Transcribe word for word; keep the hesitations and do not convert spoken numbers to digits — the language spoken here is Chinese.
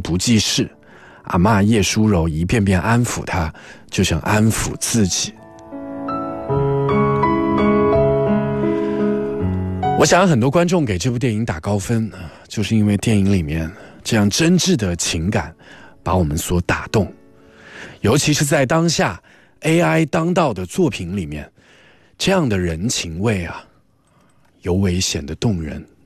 不济事，阿嬷叶淑柔一遍遍安抚他，就像安抚自己。我想很多观众给这部电影打高分，就是因为电影里面这样真挚的情感把我们所打动，尤其是在当下 A I 当道的作品里面，这样的人情味啊，尤为显得动人。